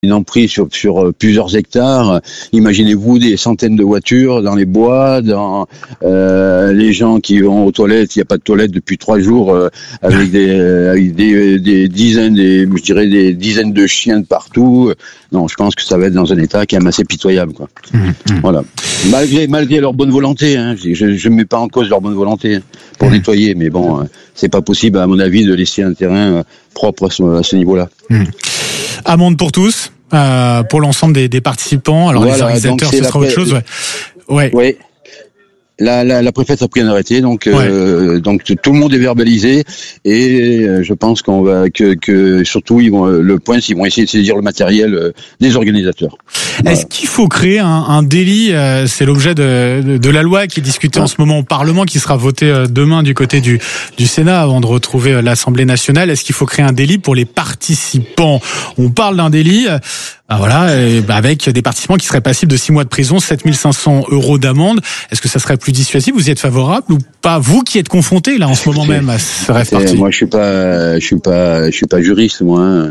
une emprise sur plusieurs hectares. Imaginez-vous des centaines de voitures dans les bois, dans les gens qui vont aux toilettes. Il n'y a pas de toilettes depuis 3 jours, avec des dizaines, des dizaines de chiens de partout. Non, je pense que ça va être dans un état qui est assez pitoyable, quoi. Voilà. Malgré leur bonne volonté, hein. Je mets pas en cause leur bonne volonté pour nettoyer, mais bon, c'est pas possible, à mon avis, de laisser un terrain propre à ce niveau-là. Amende pour tous, pour l'ensemble des participants. Alors voilà, les organisateurs, ce sera autre chose. Ouais. Oui. La préfète a pris un arrêté, donc tout le monde est verbalisé, et je pense qu'on va que surtout ils vont essayer de saisir le matériel des organisateurs. Voilà. Est-ce qu'il faut créer un délit? C'est l'objet de la loi qui est discutée en ce moment au Parlement, qui sera votée demain du côté du Sénat avant de retrouver l'Assemblée nationale. Est-ce qu'il faut créer un délit pour les participants? On parle d'un délit. Avec des participants qui seraient passibles de 6 mois de prison, 7 500 € d'amende. Est-ce que ça serait plus dissuasif? Vous y êtes favorable ou pas? Vous qui êtes confronté là en ce moment même à ce rêve parti. Moi, je suis pas juriste, moi.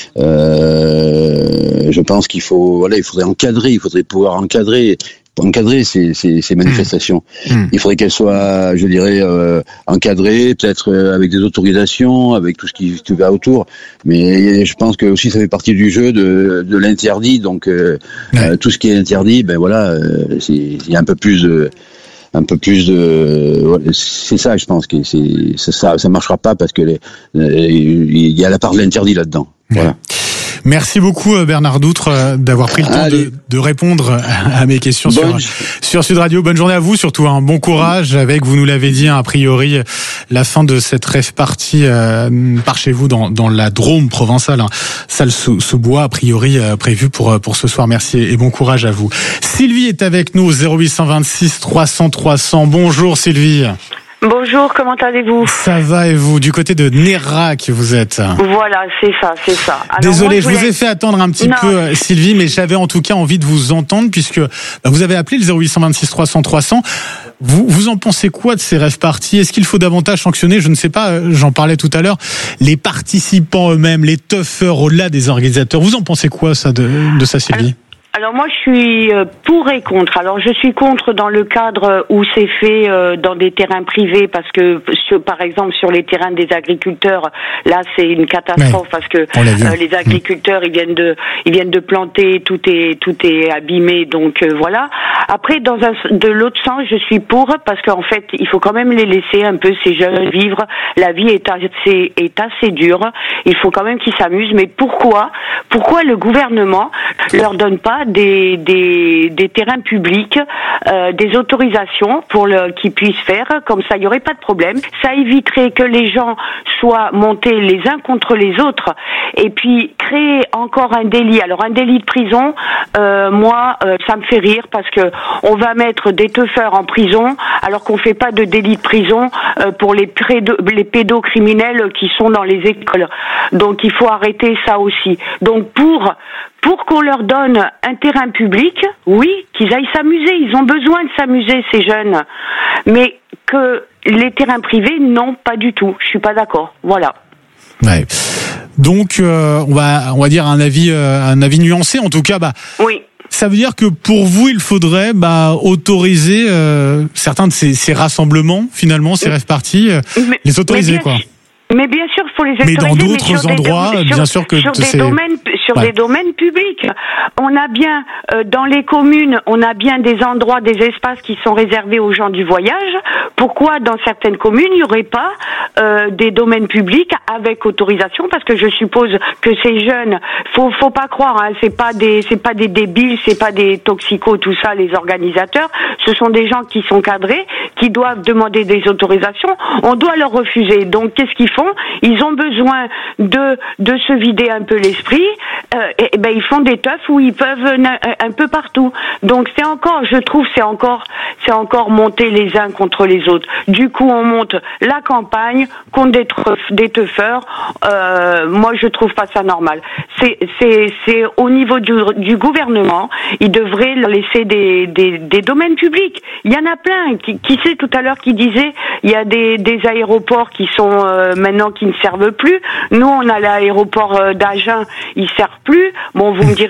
Je pense il faudrait encadrer, il faudrait pouvoir encadrer ces manifestations. Il faudrait qu'elles soient, je dirais, encadrées, peut-être avec des autorisations, avec tout ce qui va autour. Mais je pense que aussi ça fait partie du jeu de l'interdit. Donc tout ce qui est interdit, il y a un peu plus de c'est ça, je pense que ça marchera pas parce que il y a la part de l'interdit là-dedans. Voilà. Merci beaucoup Bernard Doutre d'avoir pris le temps de répondre à mes questions sur Sud Radio. Bonne journée à vous, surtout un bon courage avec, vous nous l'avez dit, a priori la fin de cette rave party par chez vous dans la Drôme provençale, salle sous bois, a priori prévue pour ce soir. Merci et bon courage à vous. Sylvie est avec nous au 0826 300 300. Bonjour Sylvie. Bonjour, comment allez-vous? Ça va et vous? Du côté de Nérac, vous êtes? Voilà, c'est ça. Alors désolé, je vous ai fait attendre un petit peu, Sylvie, mais j'avais en tout cas envie de vous entendre puisque vous avez appelé le 0826 300 300. Vous en pensez quoi de ces rave parties? Est-ce qu'il faut davantage sanctionner? Je ne sais pas, j'en parlais tout à l'heure, les participants eux-mêmes, les toughers au-delà des organisateurs. Vous en pensez quoi, ça, de ça, Sylvie? Alors moi je suis pour et contre. Alors je suis contre dans le cadre où c'est fait dans des terrains privés, parce que par exemple sur les terrains des agriculteurs, là c'est une catastrophe parce que les agriculteurs ils viennent de planter, tout est abîmé, donc voilà. Après de l'autre sens je suis pour, parce qu'en fait il faut quand même les laisser un peu, ces jeunes, vivre. La vie est assez dure. Il faut quand même qu'ils s'amusent. Mais pourquoi le gouvernement leur donne pas des terrains publics, des autorisations pour qu'ils puissent faire, comme ça il n'y aurait pas de problème. Ça éviterait que les gens soient montés les uns contre les autres, et puis créer encore un délit. Alors un délit de prison, ça me fait rire, parce que on va mettre des teufeurs en prison alors qu'on fait pas de délit de prison pour les pédocriminels qui sont dans les écoles. Donc il faut arrêter ça aussi. Donc pour qu'on leur donne un terrain public, oui, qu'ils aillent s'amuser. Ils ont besoin de s'amuser, ces jeunes. Mais que les terrains privés, non, pas du tout. Je suis pas d'accord. Voilà. Ouais. Donc, on va dire un avis nuancé, en tout cas. Oui. Ça veut dire que pour vous, il faudrait autoriser certains de ces rassemblements, finalement, ces rave parties, les autoriser, quoi. Mais bien sûr, il faut les autoriser. Mais dans d'autres endroits, bien sûr que sur des domaines publics. On a bien, dans les communes, on a bien des endroits, des espaces qui sont réservés aux gens du voyage. Pourquoi dans certaines communes, il n'y aurait pas des domaines publics avec autorisation? Parce que je suppose que ces jeunes, faut pas croire, c'est pas des débiles, c'est pas des toxicos, tout ça, les organisateurs. Ce sont des gens qui sont cadrés, qui doivent demander des autorisations. On doit leur refuser. Donc, qu'est-ce qu'ils font? Ils ont besoin de se vider un peu l'esprit. Ils font des teufs où ils peuvent un peu partout. Donc je trouve c'est encore monter les uns contre les autres. Du coup, on monte la campagne contre des teufeurs. Moi, je trouve pas ça normal. C'est au niveau du gouvernement, ils devraient leur laisser des domaines publics. Il y en a plein. Qui sait tout à l'heure qui disait il y a des aéroports qui sont maintenant qui ne servent plus. Nous, on a l'aéroport d'Agen, il sert plus. Bon, vous me direz